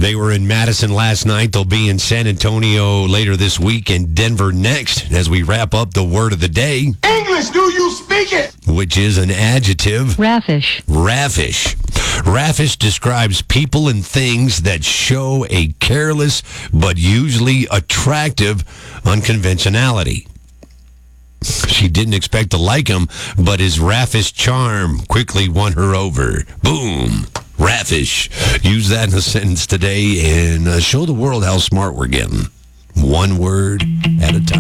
They were in Madison last night. They'll be in San Antonio later this week and Denver next as we wrap up the word of the day. English, do you speak it? Which is an adjective. Raffish. Raffish. Raffish describes people and things that show a careless but usually attractive unconventionality. She didn't expect to like him, but his raffish charm quickly won her over. Boom. Raffish. Use that in a sentence today and show the world how smart we're getting. One word at a time.